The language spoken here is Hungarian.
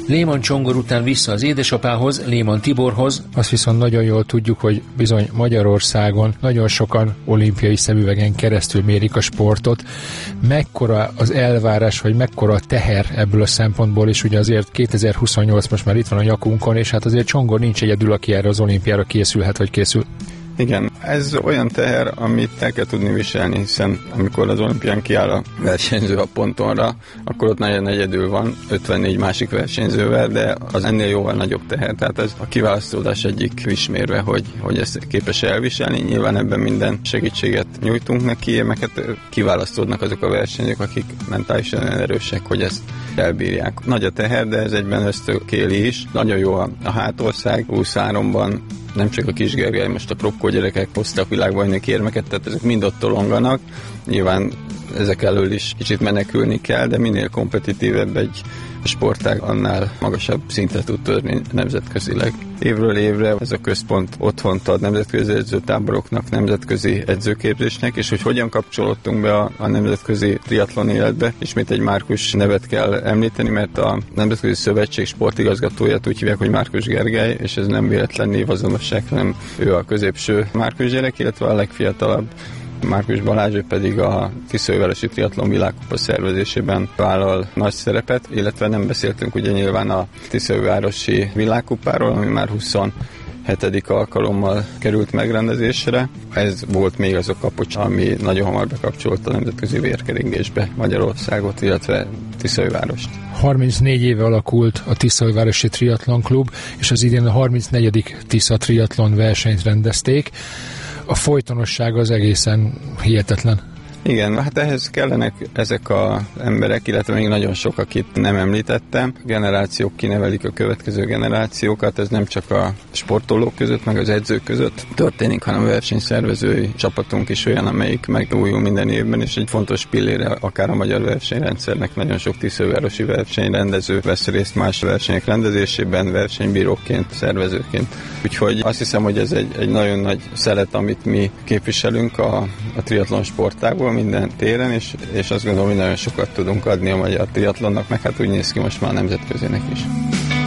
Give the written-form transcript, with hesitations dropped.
Léman Csongor után vissza az édesapához, Léman Tiborhoz. Azt viszont nagyon jól tudjuk, hogy bizony Magyarországon nagyon sokan olimpiai szemüvegen keresztül mérik a sportot. Mekkora az elvárás, vagy mekkora a teher ebből a szempontból, és ugye azért 2028 most már itt van a nyakunkon, és hát azért Csongor nincs egyedül, aki erre az olimpiára készülhet, vagy készül. Igen, ez olyan teher, amit el kell tudni viselni, hiszen amikor az olimpián kiáll a versenyző a pontonra, akkor ott nagyon egyedül van, 54 másik versenyzővel, de az ennél jóval nagyobb teher. Tehát ez a kiválasztódás egyik ismérve, hogy ezt képes elviselni. Nyilván ebben minden segítséget nyújtunk neki, mert kiválasztódnak azok a versenyzők, akik mentálisan erősek, hogy ezt elbírják. Nagy a teher, de ez egyben ösztökéli is. Nagyon jó a hátország, 23-ban nem csak a Kis Gergely, most a Propkó gyerekek hoztak világbajnoki érmeket, tehát ezek mind ott tolonganak. Nyilván ezek elől is kicsit menekülni kell, de minél kompetitívebb egy sportág, annál magasabb szintre tud törni nemzetközileg. Évről évre ez a központ otthont ad nemzetközi edzőtáboroknak, nemzetközi edzőképzésnek, és hogy hogyan kapcsolódtunk be a nemzetközi triatlon életbe. Ismét egy Márkus nevet kell említeni, mert a Nemzetközi Szövetség sportigazgatóját úgy hívják, hogy Márkus Gergely, és ez nem véletlen névazonosság, hanem ő a középső Márkus gyerek, illetve a legfiatalabb Márkus Balázs, ő pedig a Tiszaújvárosi Triatlon világkupa szervezésében vállal nagy szerepet, illetve nem beszéltünk ugye nyilván a Tiszaújvárosi világkupáról, ami már 27. alkalommal került megrendezésre. Ez volt még az a kapocs, ami nagyon hamar bekapcsolta a nemzetközi vérkeringésbe Magyarországot, illetve Tiszaújvárost. 34 éve alakult a Tiszaújvárosi Triatlon Klub, és az idén a 34. Tisza Triatlon versenyt rendezték. A folytonosság az egészen hihetetlen. Igen, hát ehhez kellenek ezek az emberek, illetve még nagyon sok, akit nem említettem. Generációk kinevelik a következő generációkat, ez nem csak a sportolók között, meg az edzők között történik, hanem a versenyszervezői csapatunk is olyan, amelyik megújul minden évben, és egy fontos pillére akár a magyar versenyrendszernek. Nagyon sok tiszaújvárosi versenyrendező vesz részt más versenyek rendezésében, versenybíróként, szervezőként. Úgyhogy azt hiszem, hogy ez egy nagyon nagy szelet, amit mi képviselünk a triatlon sportágból minden téren, és azt gondolom, hogy nagyon sokat tudunk adni a magyar triatlonnak, meg hát úgy néz ki most már nemzetközinek is.